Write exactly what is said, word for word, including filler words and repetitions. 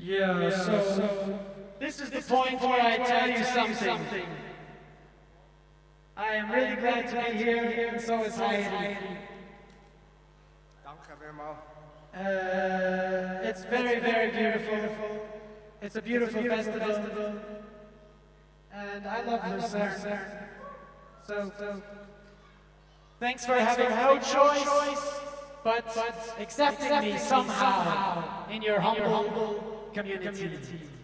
Yeah, so, so this is the point where I tell you something. I am really glad to be here, and so is Heidi. Danke vielmals. Uh, it's very, very beautiful. It's a beautiful festival. And I love Lucerne. So, so, thanks for having no choice but accepting me somehow in your humble community.